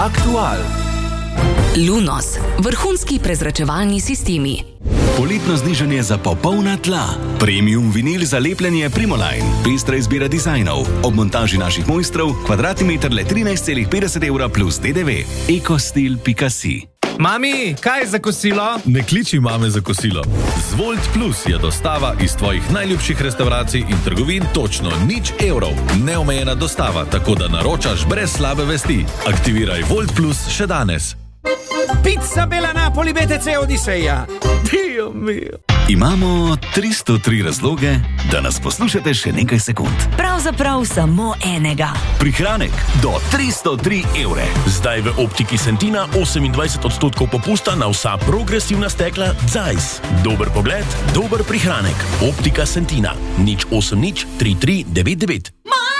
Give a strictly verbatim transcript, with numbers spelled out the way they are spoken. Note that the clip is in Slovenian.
Aktual. Lunos, vrhunski prezračevalni sistemi. Poletno znižanje za popolna tla. Premium vinil za lepljenje Primoline. Pestra izbira dizajnov. Ob montaži naših mojstrov kvadratni meter le trinajst celih petdeset evra plus D D V. ekostil pika si. Mami, kaj za kosilo? Ne kliči mame za kosilo. Z Volt Plus je dostava iz tvojih najljubših restavracij in trgovin točno nič evrov. Neomejena dostava, tako da naročaš brez slabe vesti. Aktiviraj Volt Plus še danes. Pizza Bella Napoli B T C Odiseja. Dio mio. Imamo tristo tri razloge, da nas poslušate še nekaj sekund. Pravzaprav samo enega. Prihranek do tristo tri evre. Zdaj v Optiki Sentina osemindvajset odstotkov popusta na vsa progresivna stekla Zeiss. Dober pogled, dober prihranek. Optika Sentina. nič osem nič tri tri devet devet.